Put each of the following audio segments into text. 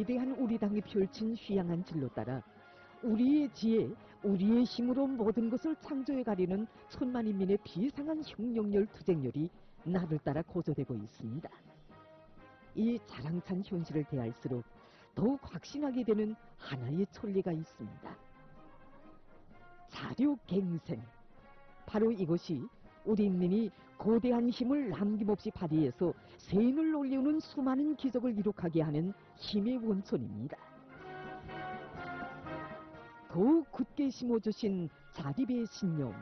위대한 우리 당이 펼친 휘황한 진로 따라 우리의 지혜, 우리의 힘으로 모든 것을 창조해 가려는 천만 인민의 비상한 혁명열 투쟁열이 나를 따라 고조되고 있습니다. 이 자랑찬 현실을 대할수록 더욱 확신하게 되는 하나의 천리가 있습니다. 자료갱생. 바로 이것이 우리 인민이 거대한 힘을 남김없이 발휘해서 세인을 올리우는 수많은 기적을 이룩하게 하는 힘의 원천입니다. 더욱 굳게 심어주신 자립의 신념.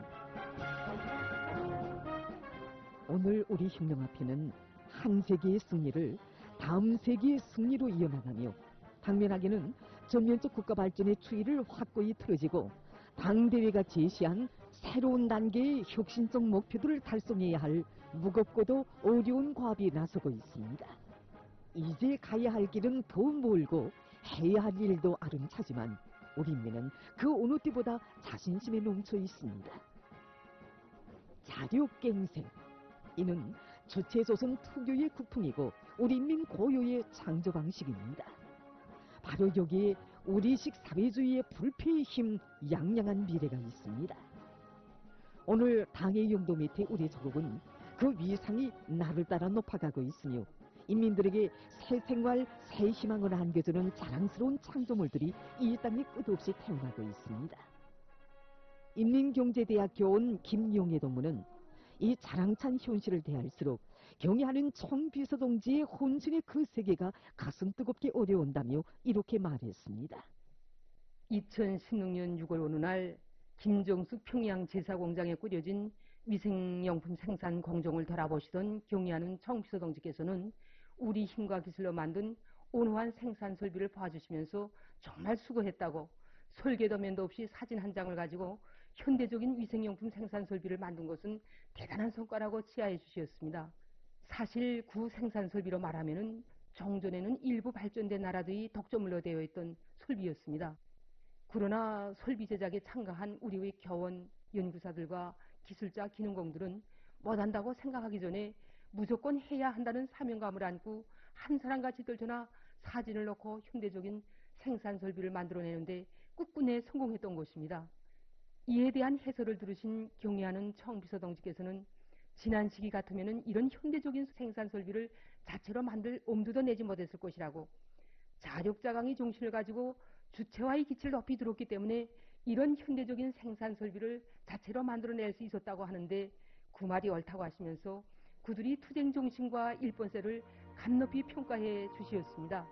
오늘 우리 혁명 앞에는 한 세기의 승리를 다음 세기의 승리로 이어나가며 당면하게는 전면적 국가 발전의 추이를 확고히 틀어지고 당대회가 제시한 새로운 단계의 혁신적 목표들을 달성해야 할 무겁고도 어려운 과업이 나서고 있습니다. 이제 가야 할 길은 더 멀고 해야 할 일도 아름차지만 우리 인민은 그 어느 때보다 자신심에 넘쳐 있습니다. 자력갱생. 이는 주체조선 특유의 국풍이고 우리 인민 고유의 창조 방식입니다. 바로 여기에 우리식 사회주의의 불패의 힘 양양한 미래가 있습니다. 오늘 당의 용도 밑에 우리 조국은 그 위상이 나를 따라 높아가고 있으며 인민들에게 새 생활, 새 희망을 안겨주는 자랑스러운 창조물들이 이 땅에 끝없이 태어나고 있습니다. 인민경제대학 교원 김용애 동무는 이 자랑찬 현실을 대할수록 경애하는 청비서동지의 혼신의 그 세계가 가슴 뜨겁게 어려운다며 이렇게 말했습니다. 2016년 6월 어느 날 김정숙 평양 제사공장에 꾸려진 위생용품 생산 공정을 돌아보시던 경애하는 청비서동지께서는 우리 힘과 기술로 만든 온화한 생산 설비를 봐주시면서 정말 수고했다고 설계도면도 없이 사진 한 장을 가지고 현대적인 위생용품 생산 설비를 만든 것은 대단한 성과라고 치하해 주셨습니다. 사실 구 생산 설비로 말하면은 종전에는 일부 발전된 나라들이 독점물로 되어 있던 설비였습니다. 그러나 설비 제작에 참가한 우리의 교원, 연구사들과 기술자, 기능공들은 못한다고 생각하기 전에 무조건 해야 한다는 사명감을 안고 한 사람같이 떨쳐나 사진을 넣고 현대적인 생산 설비를 만들어내는데 끝끝내 성공했던 것입니다. 이에 대한 해설을 들으신 경애하는 청비서동지께서는 지난 시기 같으면 이런 현대적인 생산 설비를 자체로 만들 엄두도 내지 못했을 것이라고 자력자강의 정신을 가지고 주체와의 기치를 높이 들었기 때문에 이런 현대적인 생산 설비를 자체로 만들어낼 수 있었다고 하는데 그 말이 옳다고 하시면서 그들이 투쟁 정신과 일본세를 감높이 평가해 주시었습니다.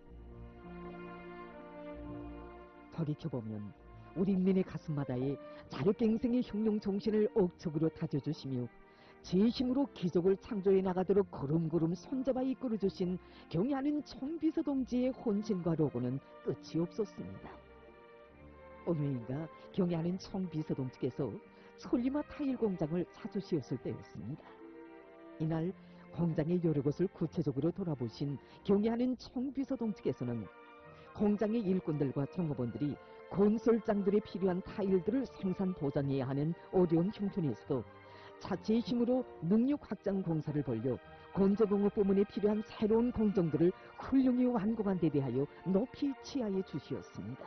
돌이켜보면 우리 인민의 가슴마다에 자력갱생의 혁명 정신을 억척으로 다져주시며 제 힘으로 기적을 창조해 나가도록 걸음걸음 손잡아 이끌어주신 경애하는 청비서동지의 혼신과 로고는 끝이 없었습니다. 어느 해인가 경애하는 청비서동지께서 솔리마 타일 공장을 찾으시었을 때였습니다. 이날 공장의 여러 것을 구체적으로 돌아보신 경애하는 청비서동지께서는 공장의 일꾼들과 종업원들이 건설장들에 필요한 타일들을 생산 보장해야 하는 어려운 형편에서도 자체의 힘으로 능력 확장 공사를 벌여 건조공업 부문에 필요한 새로운 공정들을 훌륭히 완공한 데 대하여 높이 치하해 주시었습니다.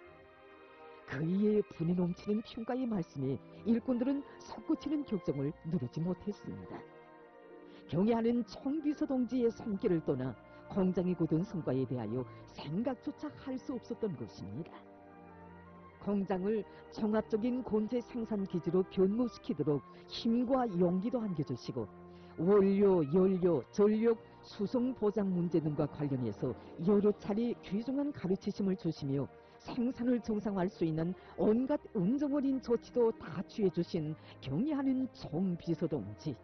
그이의 분이 넘치는 평가의 말씀에 일꾼들은 솟구치는 격정을 누르지 못했습니다. 경애하는 청비서동지의 손길을 떠나 공장이 거둔 성과에 대하여 생각조차 할 수 없었던 것입니다. 공장을 종합적인 건재 생산 기지로 변모시키도록 힘과 용기도 안겨주시고 원료, 연료, 전력, 수송 보장 문제 등과 관련해서 여러 차례 귀중한 가르치심을 주시며 생산을 정상화할 수 있는 온갖 은정어린 조치도 다 취해주신 경애하는 청비서동지.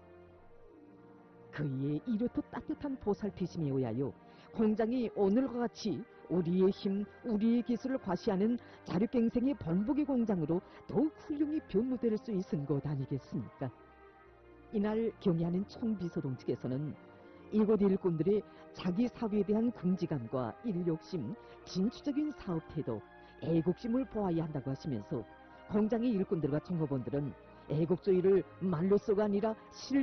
그이의 이렇듯 따뜻한 보살피심에 의하여 공장이 오늘과 같이 우리의 힘, 우리의 기술을 과시하는 자력갱생의 번복의 공장으로 더욱 훌륭히 변모될 수 있은 것 아니겠습니까? 이날 경애하는 청비서동지께서는 이곳 일꾼들의 자기 사회에 대한 긍지감과 일욕심, 진취적인 사업 태도, 애국심을 보아야 한다고 하시면서 공장의 일꾼들과 종업원들은 애국주의를 말로써가 아니라